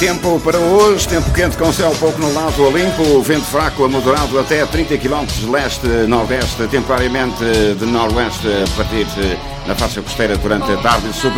Tempo para hoje, tempo quente com céu pouco nublado a limpo, vento fraco a moderado até 30 km leste-nordeste, temporariamente de noroeste a partir na faixa costeira durante a tarde,